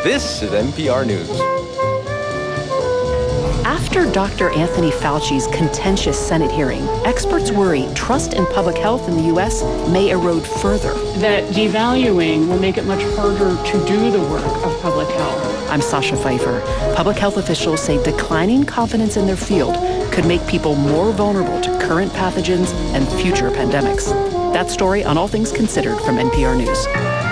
This is NPR News. After Dr. Anthony Fauci's contentious Senate hearing, experts worry trust in public health in the U.S. may erode further. That devaluing will make it much harder to do the work of public health. I'm Sasha Pfeiffer. Public health officials say declining confidence in their field could make people more vulnerable to current pathogens and future pandemics. That story on All Things Considered from NPR News.